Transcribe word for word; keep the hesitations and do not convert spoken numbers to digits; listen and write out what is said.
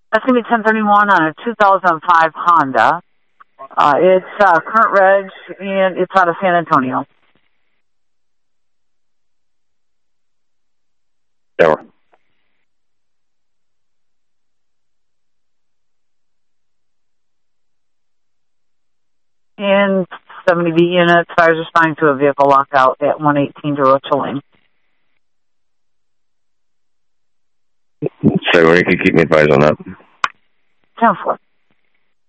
That's going to be ten thirty-one on a two thousand five Honda. Uh, it's uh, current reg, and it's out of San Antonio. There. And seventy B units, fires responding to a vehicle lockout at one eighteen DeRocha Lane. So when you can keep me advised on that. ten four.